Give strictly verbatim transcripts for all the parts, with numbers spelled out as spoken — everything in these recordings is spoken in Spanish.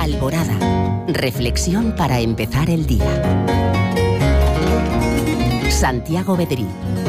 Alborada. Reflexión para empezar el día. Santiago Bedrí.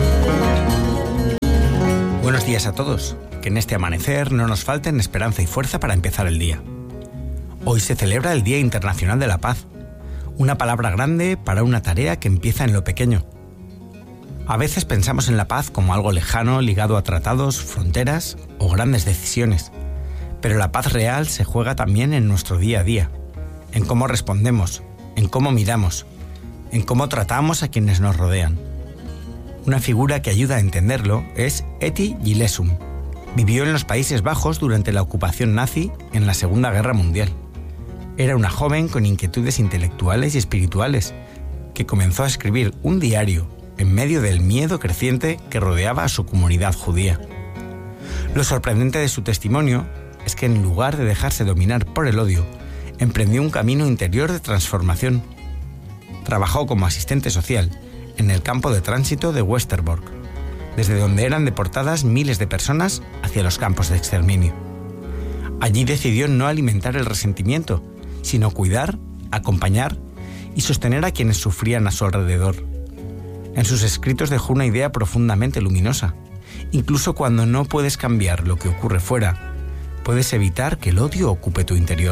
Buenos días a todos. Que en este amanecer no nos falten esperanza y fuerza para empezar el día. Hoy se celebra el Día Internacional de la Paz. Una palabra grande para una tarea que empieza en lo pequeño. A veces pensamos en la paz como algo lejano, ligado a tratados, fronteras o grandes decisiones. Pero la paz real se juega también en nuestro día a día, en cómo respondemos, en cómo miramos, en cómo tratamos a quienes nos rodean. Una figura que ayuda a entenderlo es Etty Gillesum. Vivió en los Países Bajos durante la ocupación nazi en la Segunda Guerra Mundial. Era una joven con inquietudes intelectuales y espirituales, que comenzó a escribir un diario en medio del miedo creciente que rodeaba a su comunidad judía. Lo sorprendente de su testimonio es que en lugar de dejarse dominar por el odio, emprendió un camino interior de transformación. Trabajó como asistente social en el campo de tránsito de Westerbork, desde donde eran deportadas miles de personas hacia los campos de exterminio. Allí decidió no alimentar el resentimiento, sino cuidar, acompañar y sostener a quienes sufrían a su alrededor. En sus escritos dejó una idea profundamente luminosa. Incluso cuando no puedes cambiar lo que ocurre fuera, puedes evitar que el odio ocupe tu interior.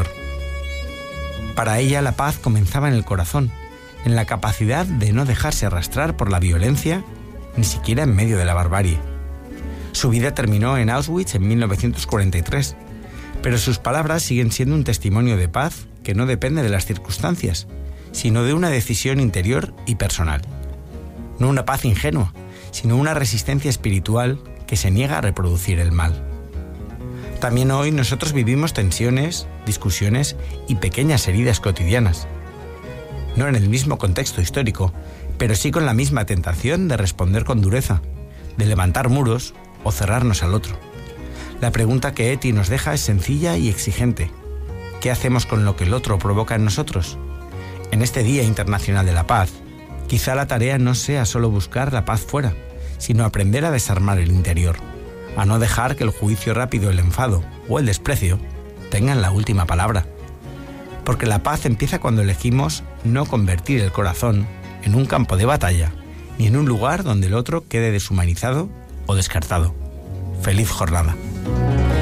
Para ella la paz comenzaba en el corazón, en la capacidad de no dejarse arrastrar por la violencia, ni siquiera en medio de la barbarie. Su vida terminó en Auschwitz en mil novecientos cuarenta y tres, pero sus palabras siguen siendo un testimonio de paz que no depende de las circunstancias, sino de una decisión interior y personal. No una paz ingenua, sino una resistencia espiritual que se niega a reproducir el mal. También hoy nosotros vivimos tensiones, discusiones y pequeñas heridas cotidianas. No en el mismo contexto histórico, pero sí con la misma tentación de responder con dureza, de levantar muros o cerrarnos al otro. La pregunta que Etty nos deja es sencilla y exigente. ¿Qué hacemos con lo que el otro provoca en nosotros? En este Día Internacional de la Paz, quizá la tarea no sea solo buscar la paz fuera, sino aprender a desarmar el interior, a no dejar que el juicio rápido, el enfado o el desprecio tengan la última palabra. Porque la paz empieza cuando elegimos no convertir el corazón en un campo de batalla, ni en un lugar donde el otro quede deshumanizado o descartado. ¡Feliz jornada!